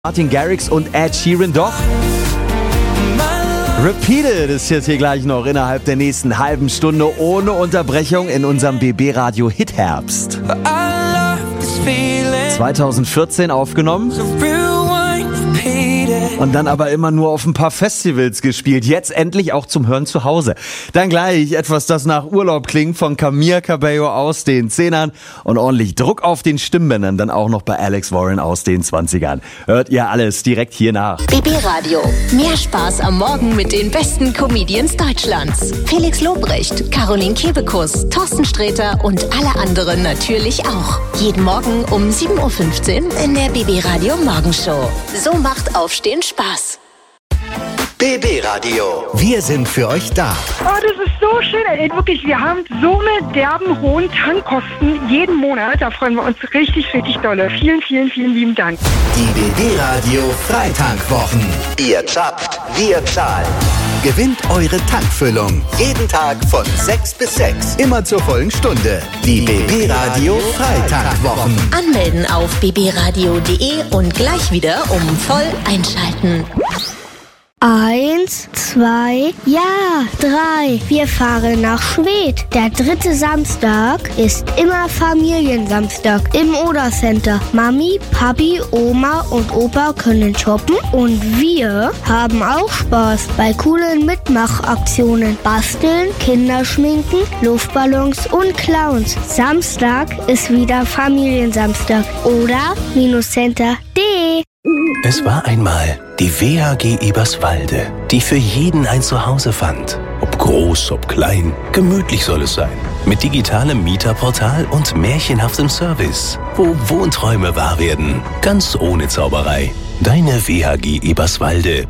Martin Garrix und Ed Sheeran, doch Repeated ist jetzt hier gleich noch innerhalb der nächsten halben Stunde ohne Unterbrechung in unserem BB Radio Hitherbst. 2014 aufgenommen und dann aber immer nur auf ein paar Festivals gespielt. Jetzt endlich auch zum Hören zu Hause. Dann gleich etwas, das nach Urlaub klingt, von Camila Cabello aus den 10ern und ordentlich Druck auf den Stimmbändern, dann auch noch bei Alex Warren aus den 20ern. Hört ihr alles direkt hier nach. BB Radio. Mehr Spaß am Morgen mit den besten Comedians Deutschlands. Felix Lobrecht, Caroline Kebekus, Thorsten Sträter und alle anderen natürlich auch. Jeden Morgen um 7.15 Uhr in der BB Radio Morgenshow. So macht Aufstehen Spaß. BB Radio. Wir sind für euch da. Oh, das ist so schön. Ey, wirklich, wir haben so eine derben hohen Tankkosten jeden Monat. Da freuen wir uns richtig, richtig dolle. Vielen, vielen, vielen lieben Dank. Die BB Radio Freitankwochen. Ihr zapft, wir zahlen. Gewinnt eure Tankfüllung. Jeden Tag von 6 bis 6. Immer zur vollen Stunde. Die BB Radio Freitankwochen. Anmelden auf bbradio.de und gleich wieder voll einschalten. 1, 2, ja, 3. Wir fahren nach Schwedt. Der 3. Samstag ist immer Familiensamstag im Oder Center. Mami, Papi, Oma und Opa können shoppen und wir haben auch Spaß bei coolen Mitmachaktionen. Basteln, Kinderschminken, Luftballons und Clowns. Samstag ist wieder Familiensamstag. Oder-center.de. Es war einmal die WHG Eberswalde, die für jeden ein Zuhause fand. Ob groß, ob klein, gemütlich soll es sein. Mit digitalem Mieterportal und märchenhaftem Service, wo Wohnträume wahr werden, ganz ohne Zauberei. Deine WHG Eberswalde.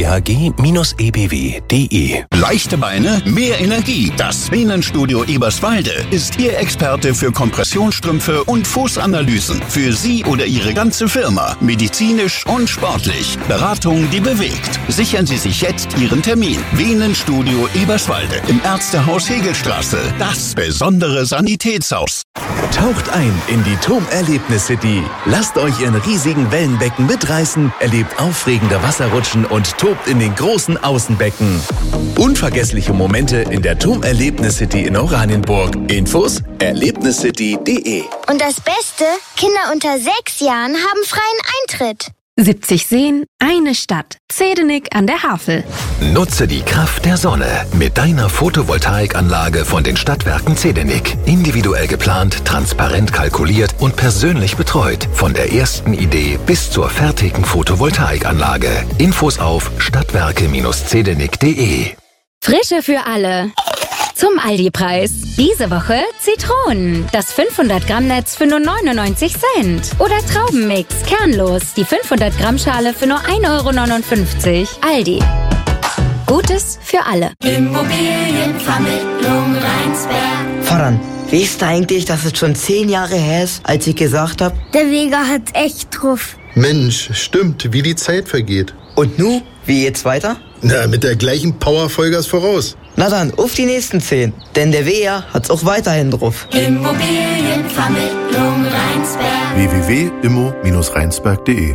whg-ebw.de. Leichte Beine, mehr Energie. Das Venenstudio Eberswalde ist Ihr Experte für Kompressionsstrümpfe und Fußanalysen. Für Sie oder Ihre ganze Firma. Medizinisch und sportlich. Beratung, die bewegt. Sichern Sie sich jetzt Ihren Termin. Venenstudio Eberswalde im Ärztehaus Hegelstraße. Das besondere Sanitätshaus. Taucht ein in die TUM-Erlebnis-City. Lasst euch in riesigen Wellenbecken mitreißen, erlebt aufregende Wasserrutschen und tobt in den großen Außenbecken. Unvergessliche Momente in der TUM-Erlebnis-City in Oranienburg. Infos erlebniscity.de. Und das Beste, Kinder unter 6 Jahren haben freien Eintritt. 70 Seen, eine Stadt. Zedenik an der Havel. Nutze die Kraft der Sonne mit deiner Photovoltaikanlage von den Stadtwerken Zedenik. Individuell geplant, transparent kalkuliert und persönlich betreut. Von der ersten Idee bis zur fertigen Photovoltaikanlage. Infos auf stadtwerke-zedenik.de. Frische für alle. Zum Aldi-Preis. Diese Woche Zitronen. Das 500 Gramm Netz für nur 99 Cent. Oder Traubenmix, kernlos. Die 500 Gramm Schale für nur 1,59 €. Aldi. Gutes für alle. Immobilienvermittlung Rheinsberg. Voran, weißt du eigentlich, dass es schon 10 Jahre her ist, als ich gesagt habe? Der Vega hat echt drauf. Mensch, stimmt, wie die Zeit vergeht. Und nu, wie geht's weiter? Na, mit der gleichen Power Vollgas voraus. Na dann, auf die nächsten 10. Denn der WR hat's auch weiterhin drauf. Immobilienvermittlung Rheinsberg. www.immo-rheinsberg.de.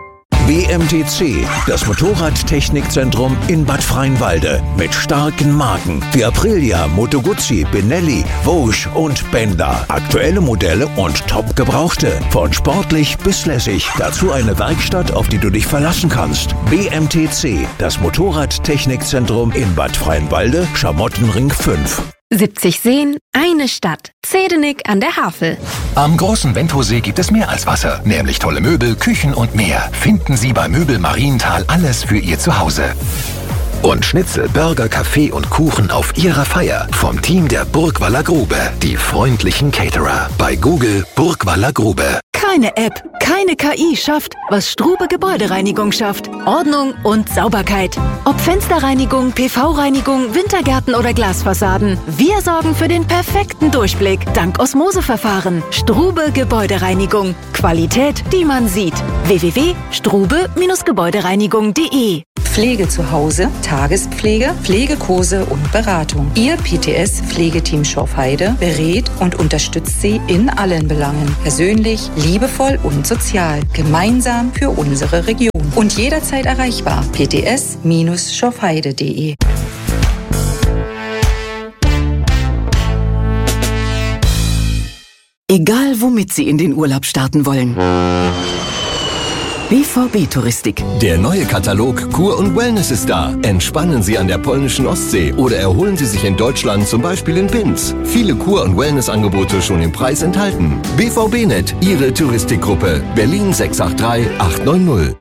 BMTC, das Motorradtechnikzentrum in Bad Freienwalde. Mit starken Marken wie Aprilia, Moto Guzzi, Benelli, Vosges und Benda. Aktuelle Modelle und top gebrauchte. Von sportlich bis lässig. Dazu eine Werkstatt, auf die du dich verlassen kannst. BMTC, das Motorradtechnikzentrum in Bad Freienwalde, Schamottenring 5. 70 Seen, eine Stadt. Zedenik an der Havel. Am großen Wendhosee gibt es mehr als Wasser, nämlich tolle Möbel, Küchen und mehr. Finden Sie bei Möbel Marienthal alles für Ihr Zuhause. Und Schnitzel, Burger, Kaffee und Kuchen auf Ihrer Feier vom Team der Burgwaller Grube. Die freundlichen Caterer. Bei Google Burgwaller Grube. Keine App, keine KI schafft, was Strube Gebäudereinigung schafft. Ordnung und Sauberkeit. Ob Fensterreinigung, PV-Reinigung, Wintergärten oder Glasfassaden. Wir sorgen für den perfekten Durchblick. Dank Osmoseverfahren. Strube Gebäudereinigung. Qualität, die man sieht. www.strube-gebäudereinigung.de. Pflege zu Hause, Tagespflege, Pflegekurse und Beratung. Ihr PTS-Pflegeteam Schorfheide berät und unterstützt Sie in allen Belangen. Persönlich, liebevoll und sozial. Gemeinsam für unsere Region. Und jederzeit erreichbar. pts-schorfheide.de. Egal womit Sie in den Urlaub starten wollen. BVB Touristik. Der neue Katalog Kur und Wellness ist da. Entspannen Sie an der polnischen Ostsee oder erholen Sie sich in Deutschland, zum Beispiel in Binz. Viele Kur- und Wellnessangebote schon im Preis enthalten. BVB-Net, Ihre Touristikgruppe. Berlin 683 890.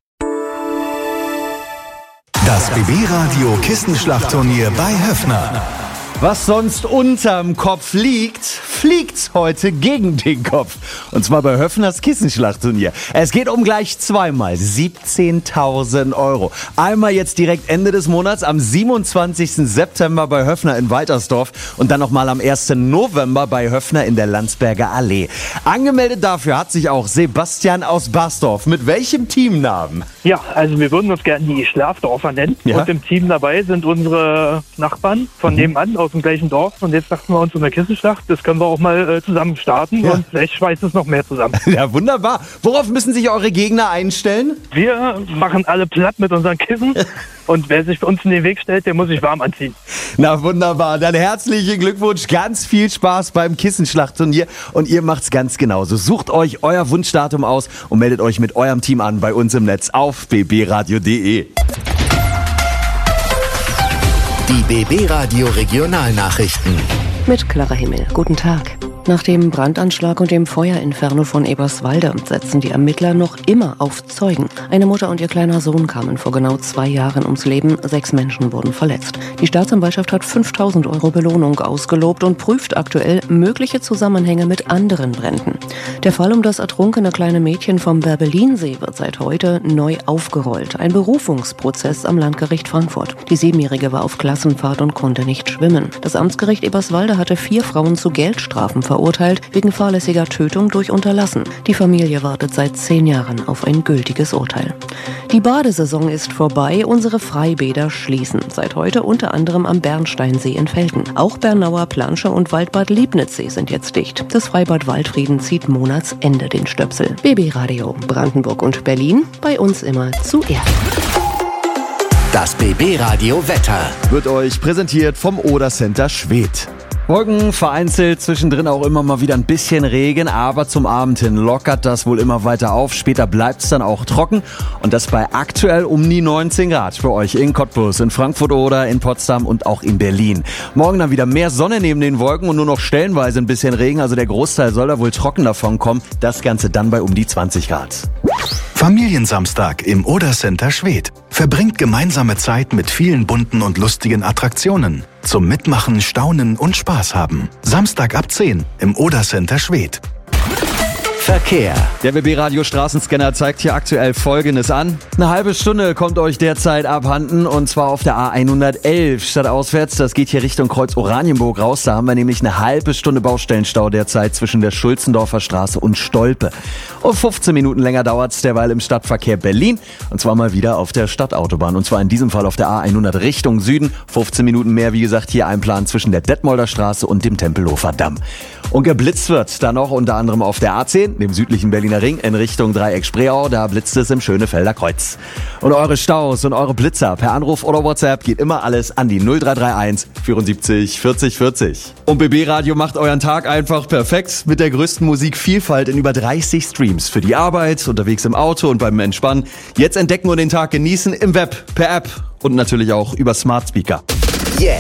Das BB-Radio Kissenschlachtturnier bei Höffner. Was sonst unterm Kopf liegt, fliegt's heute gegen den Kopf. Und zwar bei Höffners Kissenschlachtturnier. Es geht um gleich zweimal 17.000 Euro. Einmal jetzt direkt Ende des Monats am 27. September bei Höffner in Weitersdorf und dann nochmal am 1. November bei Höffner in der Landsberger Allee. Angemeldet dafür hat sich auch Sebastian aus Barsdorf. Mit welchem Teamnamen? Ja, also wir würden uns gerne die Schlafdorfer nennen. Ja? Und im Team dabei sind unsere Nachbarn von nebenan aus dem gleichen Dorf. Und jetzt dachten wir uns in der Kissenschlacht, das können wir auch mal zusammen starten und vielleicht schweißt es noch mehr zusammen. Ja, wunderbar. Worauf müssen sich eure Gegner einstellen? Wir machen alle platt mit unseren Kissen und wer sich für uns in den Weg stellt, der muss sich warm anziehen. Na wunderbar, dann herzlichen Glückwunsch, ganz viel Spaß beim Kissenschlachtturnier und ihr macht's ganz genauso. Sucht euch euer Wunschdatum aus und meldet euch mit eurem Team an bei uns im Netz auf bbradio.de. Die BB-Radio Regionalnachrichten. Mit Clara Himmel. Guten Tag. Nach dem Brandanschlag und dem Feuerinferno von Eberswalde setzen die Ermittler noch immer auf Zeugen. Eine Mutter und ihr kleiner Sohn kamen vor genau 2 Jahren ums Leben. 6 Menschen wurden verletzt. Die Staatsanwaltschaft hat 5.000 Euro Belohnung ausgelobt und prüft aktuell mögliche Zusammenhänge mit anderen Bränden. Der Fall um das ertrunkene kleine Mädchen vom Werbelinsee wird seit heute neu aufgerollt. Ein Berufungsprozess am Landgericht Frankfurt. Die 7-Jährige war auf Klassenfahrt und konnte nicht schwimmen. Das Amtsgericht Eberswalde hatte 4 Frauen zu Geldstrafen verurteilt, wegen fahrlässiger Tötung durch Unterlassen. Die Familie wartet seit 10 Jahren auf ein gültiges Urteil. Die Badesaison ist vorbei, unsere Freibäder schließen. Seit heute unter anderem am Bernsteinsee in Velten. Auch Bernauer Plansche und Waldbad Liebnitzsee sind jetzt dicht. Das Freibad Waldfrieden zieht Monatsende den Stöpsel. BB Radio, Brandenburg und Berlin, bei uns immer zuerst. Das BB-Radio Wetter wird euch präsentiert vom Oder Center Schwedt. Wolken, vereinzelt, zwischendrin auch immer mal wieder ein bisschen Regen, aber zum Abend hin lockert das wohl immer weiter auf. Später bleibt es dann auch trocken und das bei aktuell um die 19 Grad für euch in Cottbus, in Frankfurt oder in Potsdam und auch in Berlin. Morgen dann wieder mehr Sonne neben den Wolken und nur noch stellenweise ein bisschen Regen, also der Großteil soll da wohl trocken davon kommen. Das Ganze dann bei um die 20 Grad. Familiensamstag im Oder Center Schwedt. Verbringt gemeinsame Zeit mit vielen bunten und lustigen Attraktionen. Zum Mitmachen, Staunen und Spaß haben. Samstag ab 10 im Oder Center Schwedt. Verkehr. Der BB-Radio Straßenscanner zeigt hier aktuell Folgendes an. Eine halbe Stunde kommt euch derzeit abhanden und zwar auf der A111 stadtauswärts. Das geht hier Richtung Kreuz Oranienburg raus. Da haben wir nämlich eine halbe Stunde Baustellenstau derzeit zwischen der Schulzendorfer Straße und Stolpe. Und 15 Minuten länger dauert es derweil im Stadtverkehr Berlin und zwar mal wieder auf der Stadtautobahn und zwar in diesem Fall auf der A100 Richtung Süden. 15 Minuten mehr, wie gesagt, hier einplanen zwischen der Detmolder Straße und dem Tempelhofer Damm. Und geblitzt wird dann noch unter anderem auf der A10, dem südlichen Berliner Ring, in Richtung Dreieck-Spreeau. Da blitzt es im Schönefelder Kreuz. Und eure Staus und eure Blitzer per Anruf oder WhatsApp geht immer alles an die 0331 74 40 40. Und BB Radio macht euren Tag einfach perfekt mit der größten Musikvielfalt in über 30 Streams. Für die Arbeit, unterwegs im Auto und beim Entspannen. Jetzt entdecken und den Tag genießen im Web, per App und natürlich auch über Smart Speaker.